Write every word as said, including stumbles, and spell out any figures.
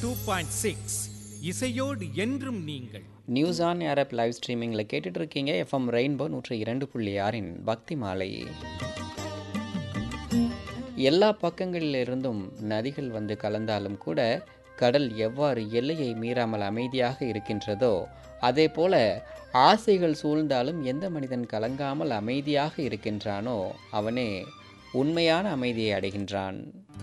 Two point six இசையோடு என்றும் நீங்கள். நியூஸ் ஆன் ஏரப் லைவ் ஸ்ட்ரீமிங்கில் கேட்டுட்டு இருக்கீங்க. எஃப்எம் ரெயின்போ நூற்றி இரண்டு புள்ளி ஆறின் பக்தி மாலை. எல்லா பக்கங்களிலிருந்தும் நதிகள் வந்து கலந்தாலும் கூட கடல் எவ்வாறு எல்லையை மீறாமல் அமைதியாக இருக்கின்றதோ அதே போல ஆசைகள் சூழ்ந்தாலும் எந்த மனிதன் கலங்காமல் அமைதியாக இருக்கின்றானோ அவனே உண்மையான அமைதியை அடைகின்றான்.